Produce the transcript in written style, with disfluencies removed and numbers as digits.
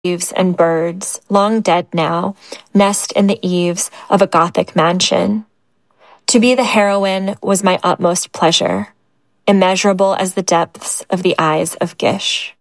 leaves and birds, long dead now, nest in the eaves of a Gothic mansion. To be the heroine was my utmost pleasure, immeasurable as the depths of the eyes of Gish.